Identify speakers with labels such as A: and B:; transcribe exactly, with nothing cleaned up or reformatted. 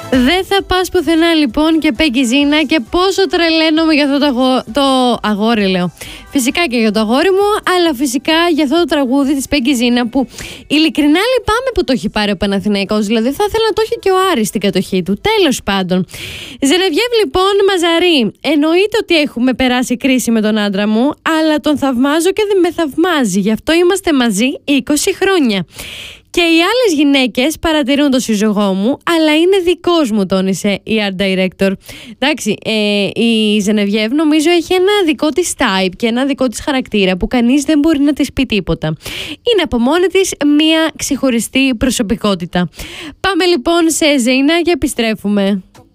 A: Δεν θα πας πουθενά λοιπόν και Πέγκι Ζίνα, και πόσο τρελαίνομαι για αυτό το, αγο... το αγόρι, λέω. Φυσικά και για το αγόρι μου, αλλά φυσικά για αυτό το τραγούδι της Πέγκι Ζίνα, που ειλικρινά λυπάμαι που το έχει πάρει ο Παναθηναϊκός. Δηλαδή θα ήθελα να το έχει και ο Άρης στην κατοχή του. Τέλος πάντων. Ζενεβιέβ λοιπόν Μαζαρί. Εννοείται ότι έχουμε περάσει κρίση με τον άντρα μου, αλλά τον θαυμάζω και δεν με θαυμάζει. Γι' αυτό είμαστε μαζί είκοσι χρόνια. Και οι άλλες γυναίκες παρατηρούν το σύζυγό μου, αλλά είναι δικός μου, τόνισε η art director. Εντάξει, ε, η Ζενεβιέβ νομίζω έχει ένα δικό της type και ένα δικό της χαρακτήρα που κανείς δεν μπορεί να της πει τίποτα. Είναι από μόνη της μία ξεχωριστή προσωπικότητα. Πάμε λοιπόν σε Ζέινα και επιστρέφουμε.